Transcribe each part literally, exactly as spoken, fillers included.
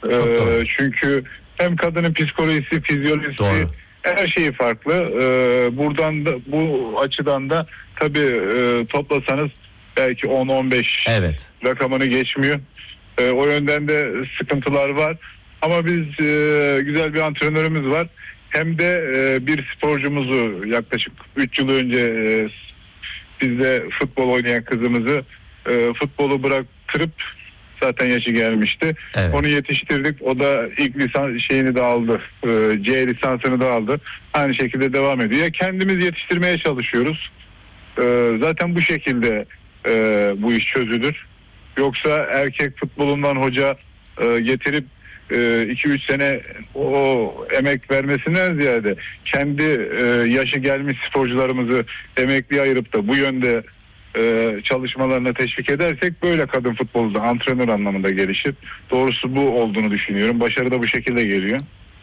Çok doğru. Ee, çünkü hem kadının psikolojisi, fizyolojisi, Doğru. her şeyi farklı. Ee, buradan da, bu açıdan da tabii e, toplasanız belki on on beş Evet. rakamını geçmiyor. Ee, o yönden de sıkıntılar var. Ama biz e, güzel bir antrenörümüz var. Hem de e, bir sporcumuzu yaklaşık üç yıl önce e, bizde futbol oynayan kızımızı e, futbolu bıraktırıp, zaten yaşı gelmişti. Evet. Onu yetiştirdik. O da ilk lisans şeyini de aldı. E, C lisansını da aldı. Aynı şekilde devam ediyor. Ya kendimiz yetiştirmeye çalışıyoruz. E, zaten bu şekilde e, bu iş çözülür. Yoksa erkek futbolundan hoca e, getirip iki üç sene o emek vermesinden ziyade kendi e, yaşı gelmiş sporcularımızı emekliye ayırıp da bu yönde e, çalışmalarına teşvik edersek böyle kadın futbolu da antrenör anlamında gelişir. Doğrusu bu olduğunu düşünüyorum. Başarı da bu şekilde geliyor.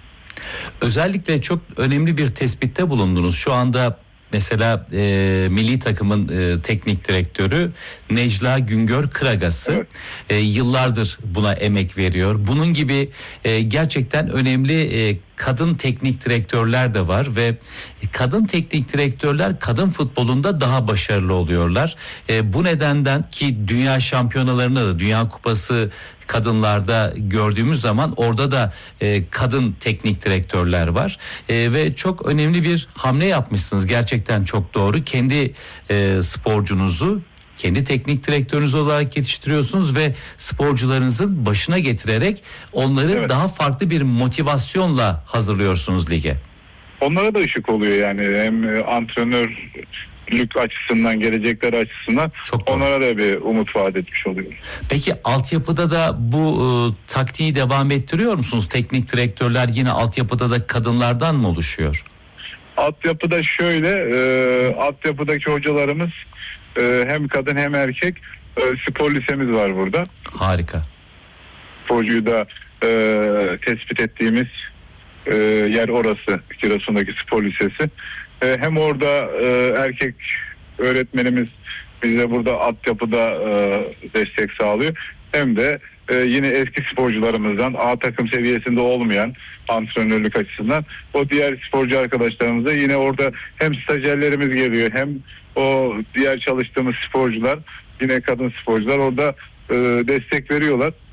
Özellikle çok önemli bir tespitte bulundunuz. Şu anda mesela e, milli takımın e, teknik direktörü Necla Güngör Kıragası Evet. e, yıllardır buna emek veriyor. Bunun gibi e, gerçekten önemli e, kadın teknik direktörler de var ve kadın teknik direktörler kadın futbolunda daha başarılı oluyorlar. E, bu nedenden ki dünya şampiyonalarında da, Dünya Kupası kadınlarda gördüğümüz zaman orada da e, kadın teknik direktörler var. E, ve çok önemli bir hamle yapmışsınız. Gerçekten çok doğru. Kendi e, sporcunuzu kendi teknik direktörünüz olarak yetiştiriyorsunuz ve sporcularınızın başına getirerek onları Evet. daha farklı bir motivasyonla hazırlıyorsunuz lige. Onlara da ışık oluyor yani, hem antrenörlük açısından, gelecekler açısından Çok doğru. onlara da bir umut vaat etmiş oluyor. Peki altyapıda da bu e, taktiği devam ettiriyor musunuz? Teknik direktörler yine altyapıda da kadınlardan mı oluşuyor? Altyapıda şöyle, e, altyapıdaki hocalarımız e, hem kadın hem erkek, e, spor lisemiz var burada. Harika. Sporcuyu da e, tespit ettiğimiz e, yer orası, Giresun'daki spor lisesi. E, hem orada e, erkek öğretmenimiz bize burada altyapıda e, destek sağlıyor. Hem de e, yine eski sporcularımızdan, A takım seviyesinde olmayan antrenörlük açısından o diğer sporcu arkadaşlarımıza yine orada hem stajyerlerimiz geliyor, hem o diğer çalıştığımız sporcular, yine kadın sporcular orada e, destek veriyorlar.